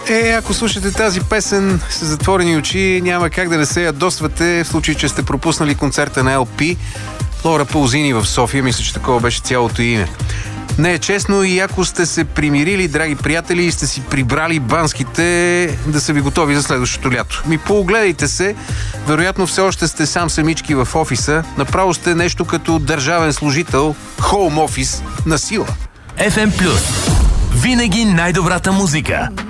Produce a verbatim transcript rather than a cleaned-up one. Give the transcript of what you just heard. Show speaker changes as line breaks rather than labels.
Е, ако слушате тази песен с затворени очи, няма как да не се ядосвате в случай, че сте пропуснали концерта на Ел Пи. Лора Паузини в София, мисля, че такова беше цялото име. Не е честно и ако сте се примирили, драги приятели, и сте си прибрали банските, да са ви готови за следващото лято. Ми поогледайте се, вероятно все още сте сам самички в офиса, направо сте нещо като държавен служител, хоум офис на сила.
еф ем Плюс. Винаги най-добрата музика.